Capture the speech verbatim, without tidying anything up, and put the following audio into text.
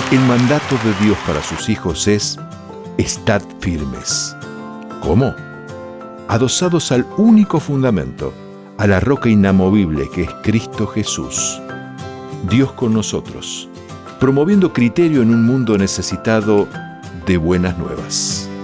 El mandato de Dios para sus hijos es: estad firmes. ¿Cómo? Adosados al único fundamento, a la roca inamovible que es Cristo Jesús. Dios con nosotros, promoviendo criterio en un mundo necesitado de buenas nuevas.